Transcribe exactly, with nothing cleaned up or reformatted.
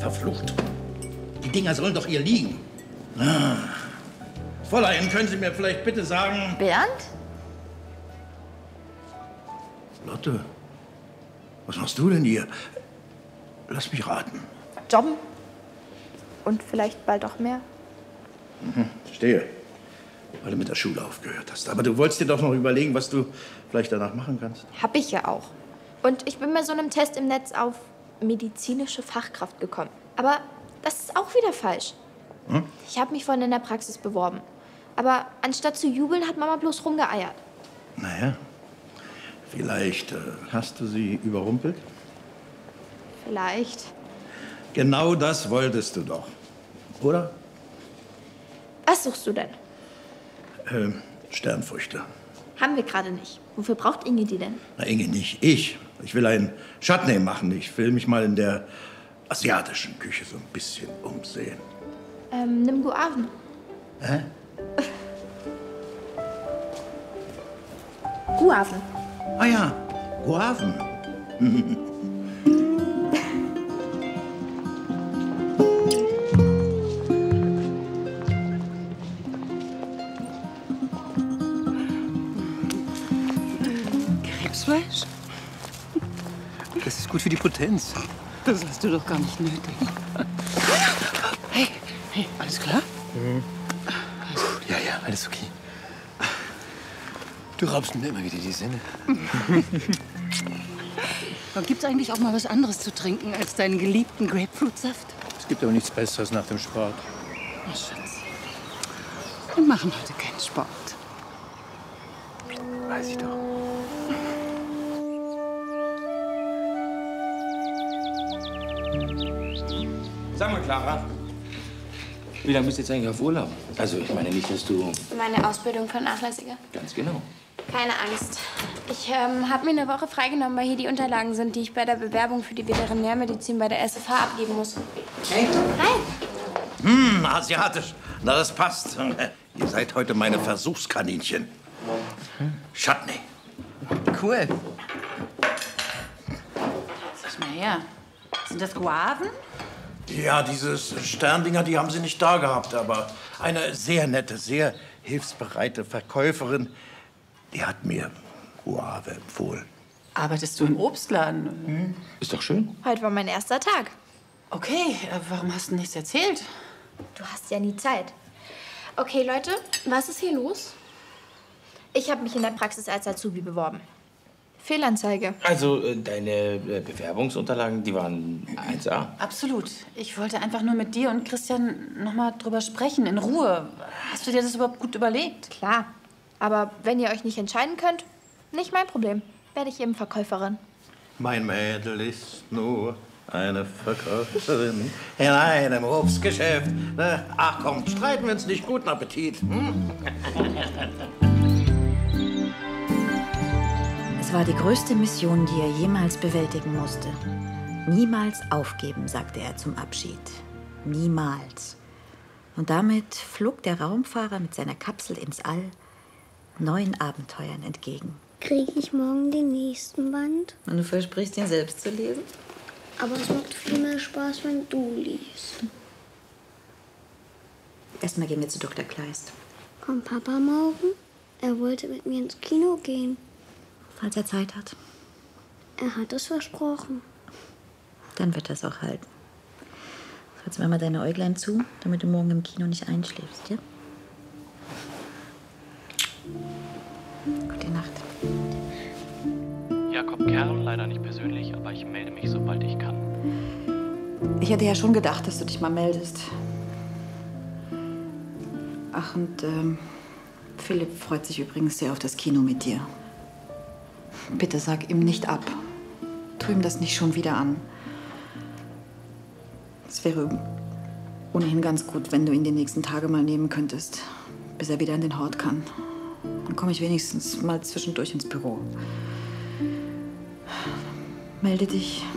Verflucht. Die Dinger sollen doch hier liegen. Ah. Fräulein, können Sie mir vielleicht bitte sagen... Bernd? Lotte, was machst du denn hier? Lass mich raten. Jobben. Und vielleicht bald auch mehr. Mhm, verstehe. Weil du mit der Schule aufgehört hast. Aber du wolltest dir doch noch überlegen, was du vielleicht danach machen kannst. Hab ich ja auch. Und ich bin bei so einem Test im Netz auf medizinische Fachkraft gekommen. Aber das ist auch wieder falsch. Hm? Ich habe mich vorhin in der Praxis beworben. Aber anstatt zu jubeln, hat Mama bloß rumgeeiert. Naja, vielleicht äh, hast du sie überrumpelt? Vielleicht. Genau das wolltest du doch, oder? Was suchst du denn? Ähm, Sternfrüchte. Haben wir gerade nicht. Wofür braucht Inge die denn? Na, Inge nicht. Ich. Ich will einen Chutney machen. Ich will mich mal in der asiatischen Küche so ein bisschen umsehen. Ähm, nimm Guaven. Hä? Guaven. Ah ja, Guaven. Krebsfleisch? Das ist gut für die Potenz. Das hast du doch gar nicht nötig. Hey, hey, alles klar? Mhm. Alles gut. Ja, ja, alles okay. Du raubst mir immer wieder die Sinne. Gibt es eigentlich auch mal was anderes zu trinken als deinen geliebten Grapefruitsaft? Es gibt aber nichts Besseres nach dem Sport. Oh, Schatz. Wir machen heute keinen Sport. Weiß ich doch. Sag mal, Clara, wie lange bist du jetzt eigentlich auf Urlaub? Also, ich meine nicht, dass du... Meine Ausbildung vernachlässige. Ganz genau. Keine Angst. Ich ähm, habe mir eine Woche freigenommen, weil hier die Unterlagen sind, die ich bei der Bewerbung für die Veterinärmedizin bei der S F H abgeben muss. Hey. Hi. Hm, asiatisch. Na, das passt. Ihr seid heute meine Versuchskaninchen. Chutney. Cool. Sag mal her. Sind das Guaven? Ja, diese Sterndinger, die haben sie nicht da gehabt. Aber eine sehr nette, sehr hilfsbereite Verkäuferin, die hat mir Guave empfohlen. Arbeitest du im Obstladen? Hm. Ist doch schön. Heute war mein erster Tag. Okay, äh, warum hast du nichts erzählt? Du hast ja nie Zeit. Okay, Leute, was ist hier los? Ich habe mich in der Praxis als Azubi beworben. Fehlanzeige. Also, äh, deine äh, Bewerbungsunterlagen, die waren eins A. Absolut. Ich wollte einfach nur mit dir und Christian noch mal drüber sprechen, in Ruhe. Hast du dir das überhaupt gut überlegt? Klar. Aber wenn ihr euch nicht entscheiden könnt, nicht mein Problem. Werde ich eben Verkäuferin. Mein Mädel ist nur eine Verkäuferin in einem Obstgeschäft. Ach komm, streiten wir uns nicht. Guten Appetit. Hm? Es war die größte Mission, die er jemals bewältigen musste. Niemals aufgeben, sagte er zum Abschied. Niemals. Und damit flog der Raumfahrer mit seiner Kapsel ins All neuen Abenteuern entgegen. Kriege ich morgen den nächsten Band? Und du versprichst, ihn selbst zu lesen? Aber es macht viel mehr Spaß, wenn du liest. Erstmal gehen wir zu Doktor Kleist. Kommt Papa morgen? Er wollte mit mir ins Kino gehen. Falls er Zeit hat. Er hat es versprochen. Dann wird er es auch halten. Fass mir mal deine Äuglein zu, damit du morgen im Kino nicht einschläfst, ja? Gute Nacht. Jakob Kerl, leider nicht persönlich, aber ich melde mich, sobald ich kann. Ich hätte ja schon gedacht, dass du dich mal meldest. Ach, und ähm, Philipp freut sich übrigens sehr auf das Kino mit dir. Bitte sag ihm nicht ab. Tu ihm das nicht schon wieder an. Es wäre ohnehin ganz gut, wenn du ihn die nächsten Tage mal nehmen könntest, bis er wieder in den Hort kann. Dann komme ich wenigstens mal zwischendurch ins Büro. Melde dich,